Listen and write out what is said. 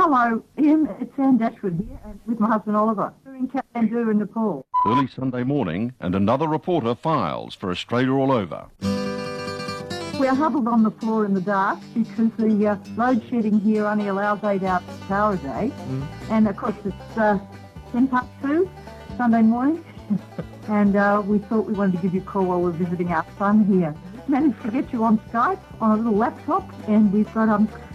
Hello, Ian. It's Anne Dashwood here with my husband Oliver. We're in Kathmandu in Nepal. Early Sunday morning, and another reporter files for Australia All Over. We are huddled on the floor in the dark because the load shedding here only allows 8 hours of power a day. And of course it's 2:10 Sunday morning. And we thought we wanted to give you a call while we're visiting our son here. Managed to get you on Skype on a little laptop, and we've got